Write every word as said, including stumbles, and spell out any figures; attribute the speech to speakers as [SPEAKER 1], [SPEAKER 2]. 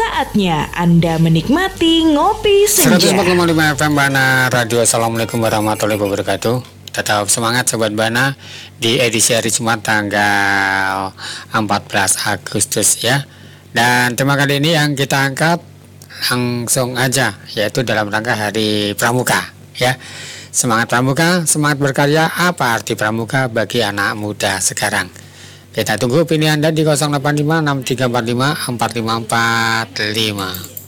[SPEAKER 1] Saatnya Anda menikmati Ngopi Senja.
[SPEAKER 2] seratus empat koma lima F M Bana Radio. Assalamualaikum warahmatullahi wabarakatuh. Tetap semangat Sobat Bana di edisi hari Jumat tanggal empat belas Agustus ya. Dan tema kali ini yang kita angkat langsung aja, yaitu dalam rangka Hari Pramuka ya. Semangat Pramuka, semangat berkarya. Apa arti Pramuka bagi anak muda sekarang? Kita tunggu opini Anda di nol delapan lima enam tiga empat lima empat lima empat lima.